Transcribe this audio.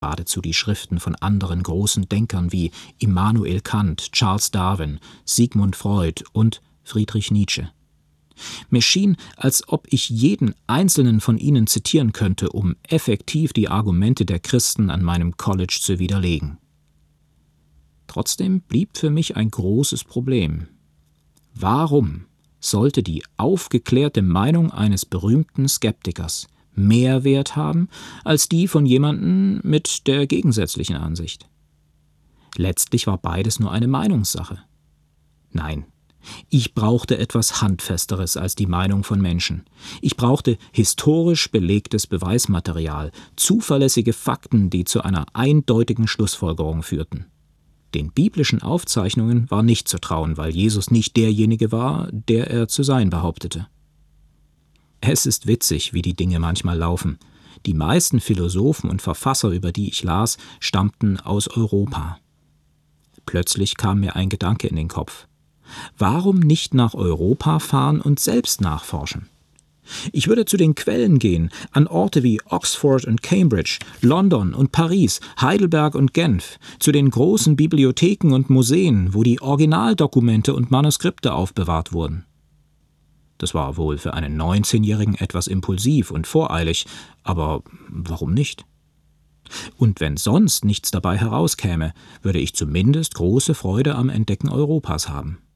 geradezu die Schriften von anderen großen Denkern wie Immanuel Kant, Charles Darwin, Sigmund Freud und Friedrich Nietzsche. Mir schien, als ob ich jeden einzelnen von ihnen zitieren könnte, um effektiv die Argumente der Christen an meinem College zu widerlegen. Trotzdem blieb für mich ein großes Problem. Warum sollte die aufgeklärte Meinung eines berühmten Skeptikers mehr Wert haben als die von jemandem mit der gegensätzlichen Ansicht? Letztlich war beides nur eine Meinungssache. Nein, ich brauchte etwas Handfesteres als die Meinung von Menschen. Ich brauchte historisch belegtes Beweismaterial, zuverlässige Fakten, die zu einer eindeutigen Schlussfolgerung führten. Den biblischen Aufzeichnungen war nicht zu trauen, weil Jesus nicht derjenige war, der er zu sein behauptete. Es ist witzig, wie die Dinge manchmal laufen. Die meisten Philosophen und Verfasser, über die ich las, stammten aus Europa. Plötzlich kam mir ein Gedanke in den Kopf. Warum nicht nach Europa fahren und selbst nachforschen? Ich würde zu den Quellen gehen, an Orte wie Oxford und Cambridge, London und Paris, Heidelberg und Genf, zu den großen Bibliotheken und Museen, wo die Originaldokumente und Manuskripte aufbewahrt wurden. Das war wohl für einen 19-Jährigen etwas impulsiv und voreilig, aber warum nicht? Und wenn sonst nichts dabei herauskäme, würde ich zumindest große Freude am Entdecken Europas haben.